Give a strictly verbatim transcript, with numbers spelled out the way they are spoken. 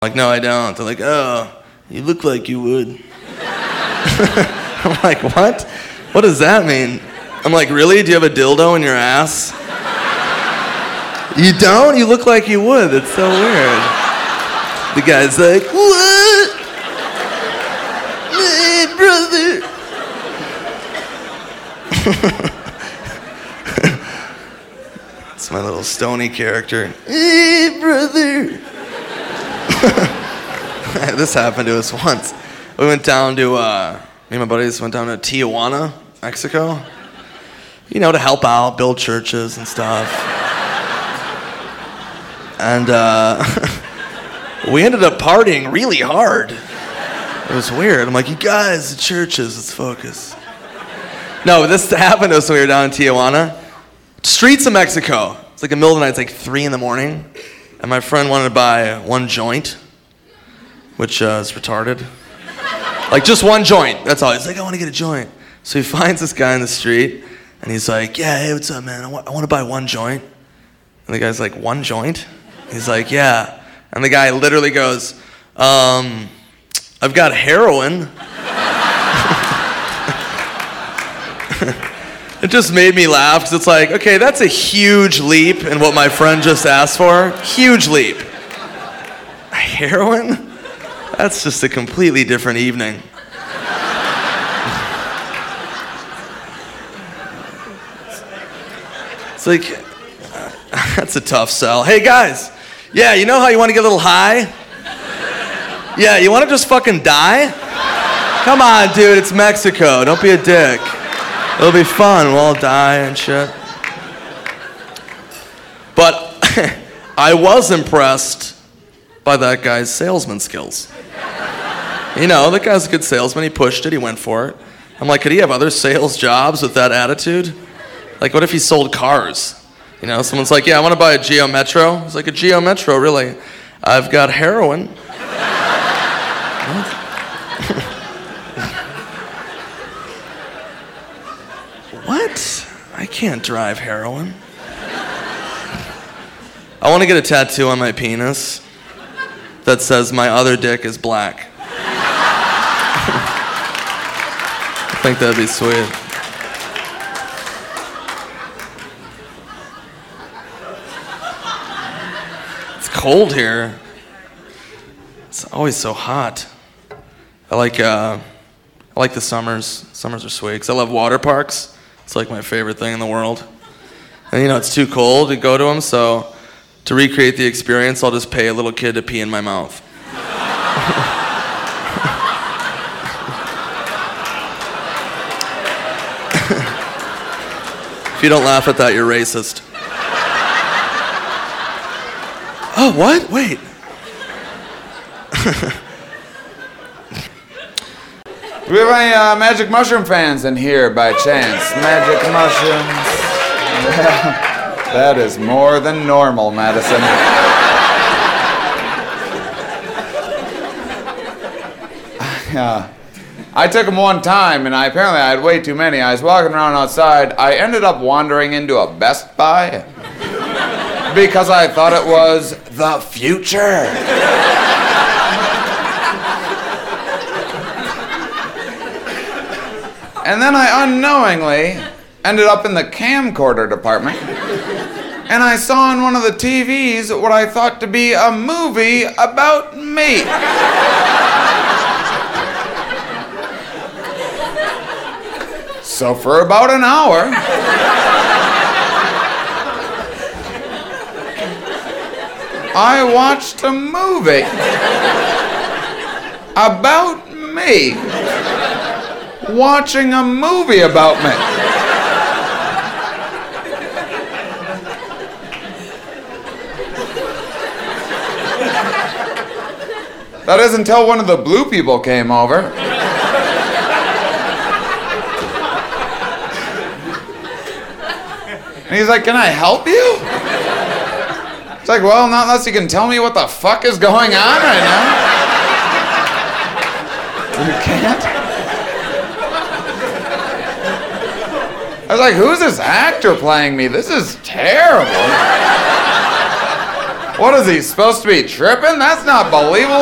Like, no, I don't. They're like, oh, you look like you would. I'm like, what? What does that mean? I'm like, really? Do you have a dildo in your ass? You don't? You look like you would. That's so weird. The guy's like, what? Hey, brother. It's my little stony character. Hey, brother. This happened to us once. We went down to, uh, me and my buddies went down to Tijuana, Mexico. You know, to help out, build churches and stuff. And uh, we ended up partying really hard. It was weird. I'm like, you guys, the churches, let's focus. No, this happened to us when we were down in Tijuana. Streets of Mexico. It's like the middle of the night, it's like three in the morning. And my friend wanted to buy one joint, which uh, is retarded. Like just one joint, that's all. He's like, I want to get a joint. So he finds this guy in the street, and he's like, yeah, hey, what's up, man? I want, I want to buy one joint. And the guy's like, one joint? He's like, yeah. And the guy literally goes, um, I've got heroin. It just made me laugh, because it's like, okay, that's a huge leap in what my friend just asked for. Huge leap. Heroin? That's just a completely different evening. It's like, that's a tough sell. Hey guys, yeah, you know how you want to get a little high? Yeah, you want to just fucking die? Come on, dude, it's Mexico. Don't be a dick. It'll be fun. We'll all die and shit. But I was impressed by that guy's salesman skills. You know, that guy's a good salesman. He pushed it. He went for it. I'm like, could he have other sales jobs with that attitude? Like, what if he sold cars? You know, someone's like, yeah, I want to buy a Geo Metro. He's like, a Geo Metro, really? I've got heroin. What? I can't drive heroin. I want to get a tattoo on my penis that says my other dick is black. I think that'd be sweet. It's cold here. It's always so hot. I like uh, I like the summers. Summers are sweet because I love water parks. It's like my favorite thing in the world. And you know, it's too cold to go to them, so to recreate the experience, I'll just pay a little kid to pee in my mouth. If you don't laugh at that, you're racist. Oh, what? Wait. Do we have any uh, magic mushroom fans in here by chance? Magic mushrooms. Yeah. That is more than normal, Madison. Yeah. I took them one time, and I apparently I had way too many. I was walking around outside. I ended up wandering into a Best Buy because I thought it was the future. And then I unknowingly ended up in the camcorder department, and I saw on one of the T Vs what I thought to be a movie about me. So for about an hour, I watched a movie about me. Watching a movie about me. That is until one of the blue people came over. And he's like, can I help you? It's like, well, not unless you can tell me what the fuck is going on right now. You can't? I was like, who's this actor playing me? This is terrible. What is he supposed to be tripping? That's not believable.